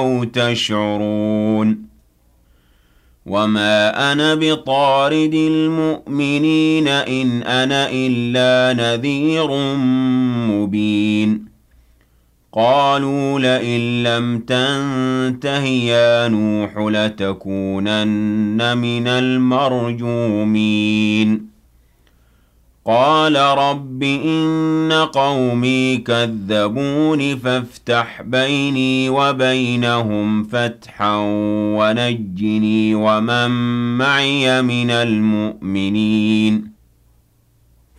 أَوْ تَشْعُرُونَ وَمَا أَنَا بِطَارِدِ الْمُؤْمِنِينَ إِنْ أَنَا إِلَّا نَذِيرٌ مُّبِينٌ قَالُوا لَئِن لَّمْ تَنتَهِ يَا نُوحُ لَتَكُونَنَّ مِنَ الْمَرْجُومِينَ قَالَ رَبِّ إِنَّ قَوْمِي كَذَّبُونِ فَافْتَحْ بَيْنِي وَبَيْنَهُمْ فَتْحًا وَنَجِّنِي وَمَن مَّعِيَ مِنَ الْمُؤْمِنِينَ